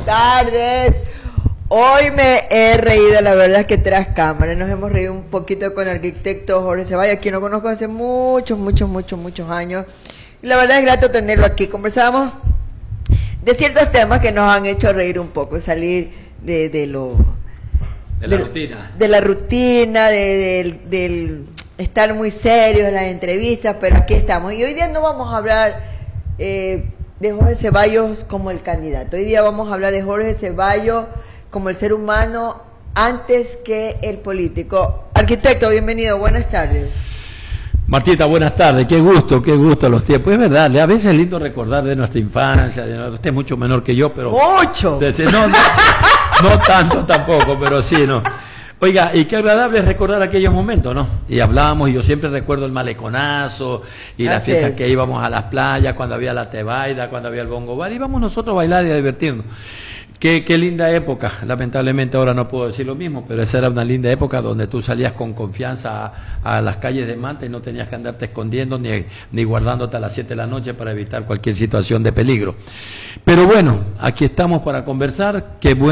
tardes. Hoy me he reído, la verdad es que tras cámaras nos hemos reído un poquito con el arquitecto Jorge Ceballos, quien lo conozco hace muchos años. Y la verdad es grato tenerlo aquí. Conversábamos de ciertos temas que nos han hecho reír un poco, salir de la rutina, del estar muy serios en las entrevistas, pero aquí estamos. Y hoy día no vamos a hablar de Jorge Ceballos como el candidato. Hoy día vamos a hablar de Jorge Ceballos como el ser humano antes que el político. Arquitecto, bienvenido, buenas tardes. Martita, buenas tardes, qué gusto los tiempos. Es verdad, a veces es lindo recordar de nuestra infancia, usted es mucho menor que yo, pero... ¡Mucho! No tanto tampoco, pero sí, ¿no? Oiga, y qué agradable es recordar aquellos momentos, ¿no? Y hablábamos, y yo siempre recuerdo el maleconazo, y las fiestas que íbamos a las playas, cuando había la tebaida, cuando había el bongo bar, íbamos nosotros a bailar y a divertirnos. Qué linda época. Lamentablemente ahora no puedo decir lo mismo, pero esa era una linda época donde tú salías con confianza a las calles de Manta y no tenías que andarte escondiendo ni guardándote a las 7 de la noche para evitar cualquier situación de peligro. Pero bueno, aquí estamos para conversar. Qué bueno.